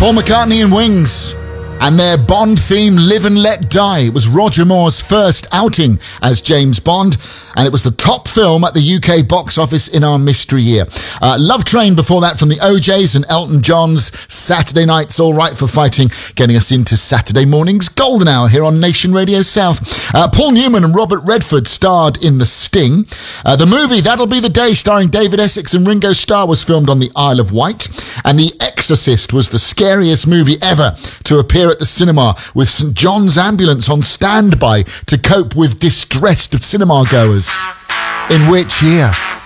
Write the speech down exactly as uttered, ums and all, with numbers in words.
Paul McCartney and Wings and their Bond theme Live and Let Die. It was Roger Moore's first outing as James Bond, and it was the top film at the U K box office in our mystery year. Uh, Love Train before that from the O Js and Elton John's Saturday Night's All Right for Fighting, getting us into Saturday morning's golden hour here on Nation Radio South. Uh, Paul Newman and Robert Redford starred in The Sting. Uh, the movie That'll Be the Day, starring David Essex and Ringo Starr, was filmed on the Isle of Wight. And The Exorcist was the scariest movie ever to appear at the cinema, with St John's Ambulance on standby to cope with distressed cinema goers. In which year?